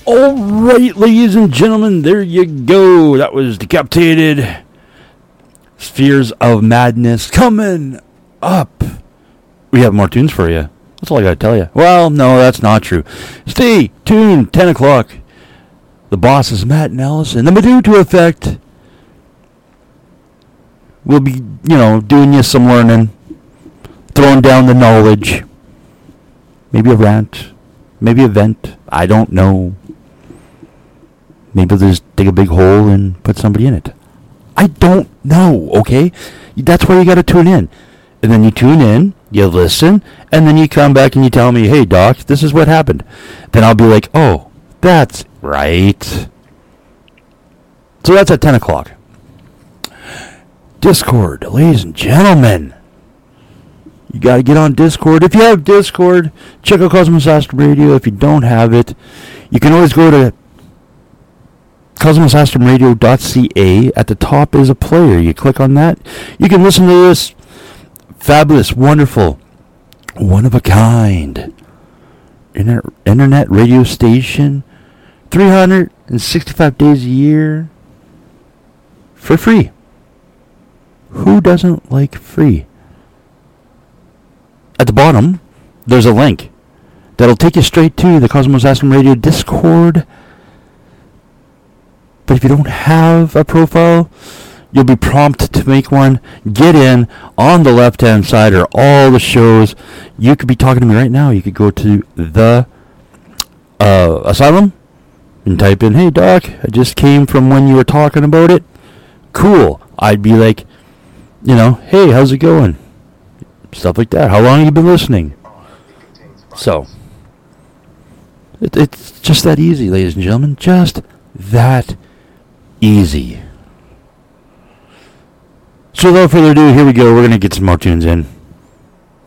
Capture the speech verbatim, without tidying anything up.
All right, ladies and gentlemen, there you go. That was Decapitated. Spheres of Madness coming up. We have more tunes for you. That's all I gotta tell you. Well, no, that's not true. Stay tuned. ten o'clock. The boss is Matt and Allison. The Meduto Effect. We'll be, you know, doing you some learning. Throwing down the knowledge. Maybe a rant. Maybe a vent. I don't know. Maybe they'll just dig a big hole and put somebody in it. I don't know, okay? That's why you got to tune in. And then you tune in, you listen, and then you come back and you tell me, hey, Doc, this is what happened. Then I'll be like, oh, that's right. So that's at ten o'clock. Discord, ladies and gentlemen. You got to get on Discord. If you have Discord, check out Cosmos Astrum Radio. If you don't have it, you can always go to cosmos astrum radio dot c a. At the top is a player. You click on that. You can listen to this fabulous, wonderful, one-of-a-kind internet, internet radio station three hundred sixty-five days a year for free. Who doesn't like free? At the bottom, there's a link that'll take you straight to the Cosmos Astrum Radio Discord. But if you don't have a profile, you'll be prompted to make one. Get in. On the left-hand side are all the shows. You could be talking to me right now. You could go to the uh, Asylum and type in, hey, Doc, I just came from when you were talking about it. Cool. I'd be like, you know, hey, how's it going? Stuff like that. How long have you been listening? So, it, it's just that easy, ladies and gentlemen. Just that easy. So without further ado, here we go. We're going to get some more tunes in.